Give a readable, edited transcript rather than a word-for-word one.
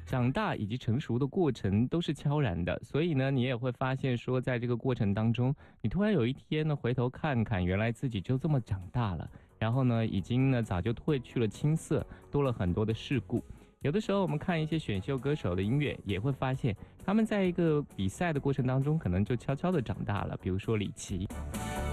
长大以及成熟的过程都是悄然的，所以呢，你也会发现说，在这个过程当中，你突然有一天呢，回头看看，原来自己就这么长大了，然后呢，已经呢早就褪去了青涩，多了很多的世故。有的时候我们看一些选秀歌手的音乐，也会发现他们在一个比赛的过程当中，可能就悄悄的长大了。比如说李琦。